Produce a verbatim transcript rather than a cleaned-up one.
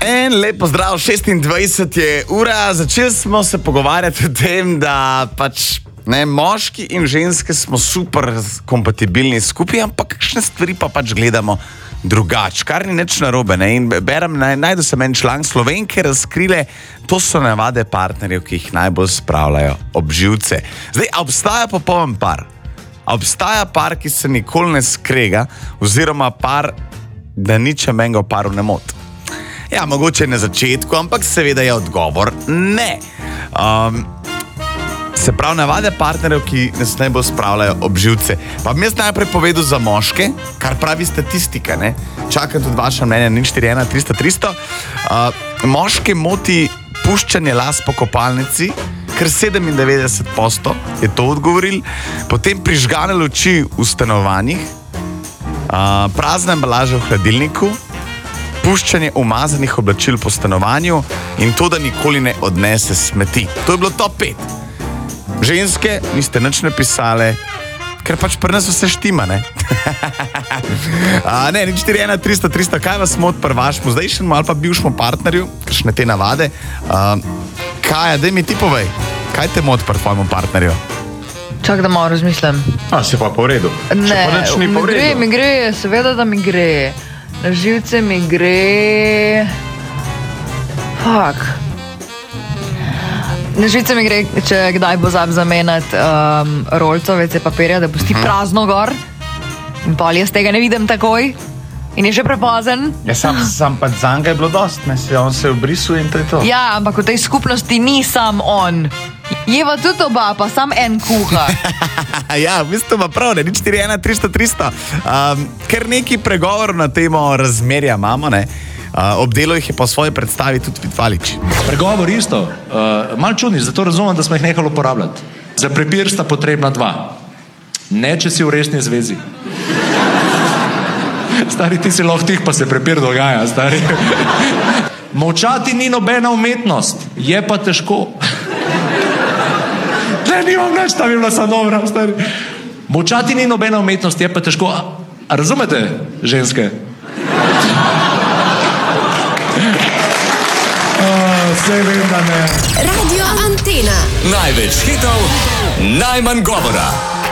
En lep pozdrav, šestindvajset je ura, začeli smo se pogovarjati o tem, da pač ne, moški in ženske smo super kompatibilni skupaj, ampak kakšne stvari pa pač gledamo drugače, kar ni nič narobe. Ne? In berem, naj, najdu sem en članek, Slovenke razkrile, to so navade partnerjev, ki jih najbolj spravljajo ob živce. Zdaj, obstaja popoln par. Obstaja par, ki se nikoli ne skrega, oziroma par, da ničem menga v paru ne moti. Ja, mogoče na začetku, ampak seveda je odgovor ne. Um, se pravi, navade partnerjev, ki nas najbolj spravljajo ob živce. Pa bi jaz najprej povedal za moške, kar pravi statistika, ne? Čakam tudi vaša mnenja, nič štiri ena tristo tristo. Uh, moške moti puščanje las po kopalnici, ker sedemindevetdeset odstotkov je to odgovoril. Potem prižgane luči v stanovanjih, uh, prazne embalaže v hladilniku, puščanje umazanih oblačil po stanovanju in to, da nikoli ne odnese smeti. To je bilo top pet. Ženske, niste nič napisale, ker pač pri nas vse štima, ne? A, ne, nič štiri ena tristo tristo, kaj vas moti pri vašemu zdajšnjemu ali pa bivšemu partnerju, kakšne te navade? A, Kaja, daj mi ti povej, kaj te moti pri tvojemu partnerju? Čak, da malo razmislim. A, si pa po redu. Ne, mi gre, mi gre, seveda, da mi gre. Na živce mi gre... Fak. Na živce mi gre, če kdaj bo zab zamenjati um, rolco ve ce papirja, da pusti prazno gor. In pol jaz tega ne vidim takoj. In je že prepozen. Ja, sam, sam pa zanga je bilo dost, ne, se, on se je obrisul in to je to. Ja, ampak v tej skupnosti ni sam on. Jeva tudi oba, pa sam en kuha. Ja, v bistvu pa prav, ne, nič štiri ena tristo tristo. Um, ker neki pregovor na temo razmerja imamo, ne, uh, ob delu jih je po svoji predstavi tudi Vitvalič. Pregovor isto, uh, malo čudni, zato razumem, da smo jih nehali uporabljati. Za prepir sta potrebna dva. Ne, če si v resni zvezi. Stari, ti si lahko tih, pa se prepir dogaja, stari. Molčati ni nobena umetnost, je pa težko. Ne, nimam več, ta bi bila sa dobra, stari. Molčati ni nobena umetnost, je pa težko. A, a razumete, ženske? Vse vem, da ne. Radio Antena. Največ hitov, najmanj govora.